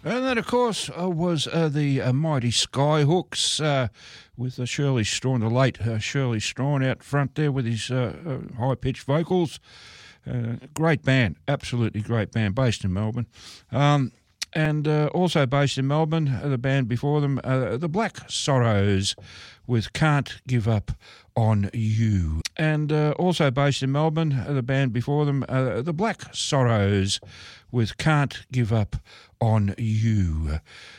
And that, of course, was the mighty Skyhooks with Shirley Strawn, the late Shirley Strawn out front there with his high-pitched vocals. Great band, absolutely great band, based in Melbourne. And also based in Melbourne, the band before them, the Black Sorrows with Can't Give Up on You. And also based in Melbourne, the band before them, the Black Sorrows with Can't Give Up on You.